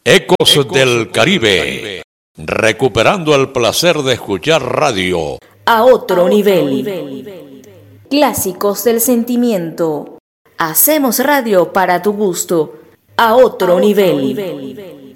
Ecos del Caribe, recuperando el placer de escuchar radio a otro nivel. Clásicos del sentimiento. Hacemos radio para tu gusto a otro nivel.